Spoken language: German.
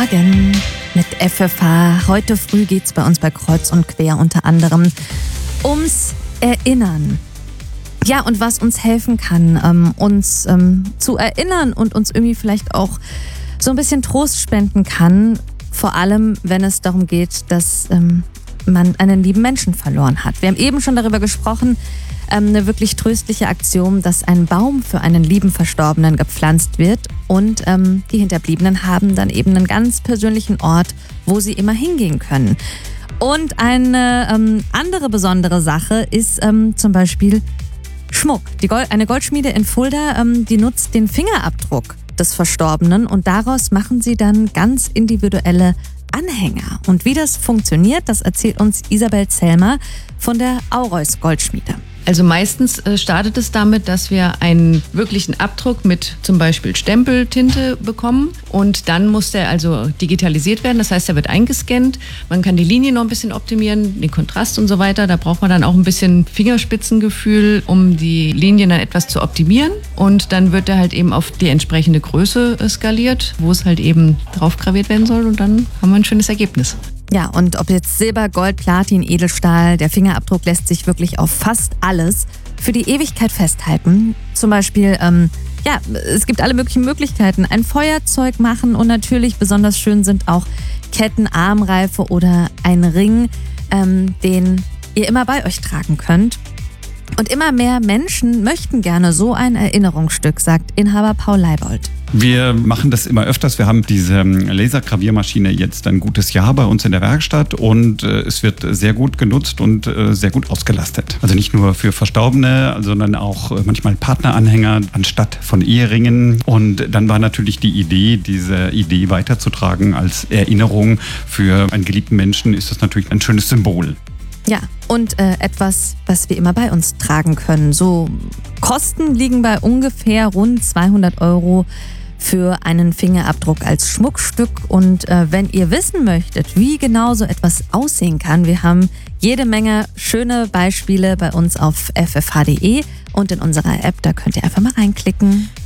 Morgen mit FFH. Heute früh geht es bei uns bei Kreuz und Quer unter anderem ums Erinnern. Ja, und was uns helfen kann, uns zu erinnern und uns irgendwie vielleicht auch so ein bisschen Trost spenden kann. Vor allem, wenn es darum geht, dass man einen lieben Menschen verloren hat. Wir haben eben schon darüber gesprochen, eine wirklich tröstliche Aktion, dass ein Baum für einen lieben Verstorbenen gepflanzt wird und die Hinterbliebenen haben dann eben einen ganz persönlichen Ort, wo sie immer hingehen können. Und eine andere besondere Sache ist zum Beispiel Schmuck. Eine Goldschmiede in Fulda, die nutzt den Fingerabdruck des Verstorbenen und daraus machen sie dann ganz individuelle Anhänger. Und wie das funktioniert, das erzählt uns Isabel Zellmer von der Aureus Goldschmiede. Also meistens startet es damit, dass wir einen wirklichen Abdruck mit zum Beispiel Stempeltinte bekommen und dann muss der also digitalisiert werden, das heißt, er wird eingescannt. Man kann die Linie noch ein bisschen optimieren, den Kontrast und so weiter. Da braucht man dann auch ein bisschen Fingerspitzengefühl, um die Linien dann etwas zu optimieren und dann wird er halt eben auf die entsprechende Größe skaliert, wo es halt eben drauf graviert werden soll und dann haben wir ein schönes Ergebnis. Ja, und ob jetzt Silber, Gold, Platin, Edelstahl, der Fingerabdruck lässt sich wirklich auf fast alles für die Ewigkeit festhalten. Zum Beispiel, es gibt alle möglichen Möglichkeiten. Ein Feuerzeug machen und natürlich besonders schön sind auch Ketten, Armreife oder ein Ring, den ihr immer bei euch tragen könnt. Und immer mehr Menschen möchten gerne so ein Erinnerungsstück, sagt Inhaber Paul Leibold. Wir machen das immer öfters. Wir haben diese Lasergraviermaschine jetzt ein gutes Jahr bei uns in der Werkstatt und es wird sehr gut genutzt und sehr gut ausgelastet. Also nicht nur für Verstorbene, sondern auch manchmal Partneranhänger anstatt von Eheringen. Und dann war natürlich die Idee, diese Idee weiterzutragen als Erinnerung für einen geliebten Menschen, ist das natürlich ein schönes Symbol. Ja, und etwas, was wir immer bei uns tragen können. So Kosten liegen bei ungefähr rund 200 € für einen Fingerabdruck als Schmuckstück. Und wenn ihr wissen möchtet, wie genau so etwas aussehen kann, wir haben jede Menge schöne Beispiele bei uns auf ffh.de und in unserer App, da könnt ihr einfach mal reinklicken.